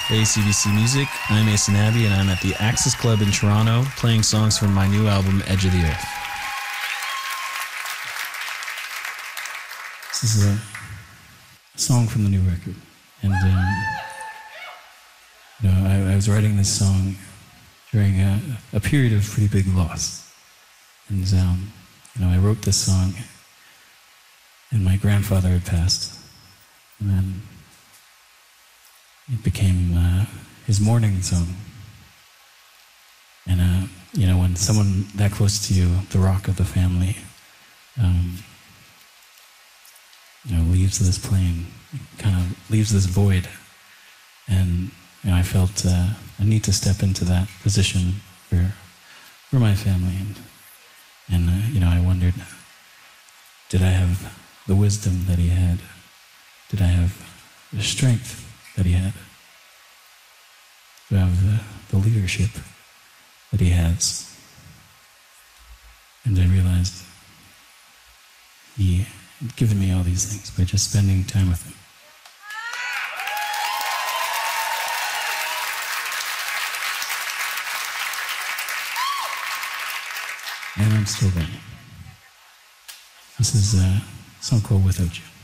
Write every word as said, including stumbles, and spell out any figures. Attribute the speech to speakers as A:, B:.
A: Hey, C B C Music. I'm Mason Abbey, and I'm at the Axis Club in Toronto playing songs from my new album, Edge of the Earth. This is a song from the new record. And, um, you know, I, I was writing this song during a, a period of pretty big loss. And, um, you know, I wrote this song, and my grandfather had passed. And then it became uh, his mourning song. And, uh, you know, when someone that close to you, the rock of the family, um, you know, leaves this plane, kind of leaves this void. And, you know, I felt uh, a need to step into that position for, for my family. And, and uh, you know, I wondered, did I have the wisdom that he had? Did I have the strength that he had? Do I have the, the leadership that he has? And I realized he had given me all these things by just spending time with him. And I'm still learning. This is a song called Without You.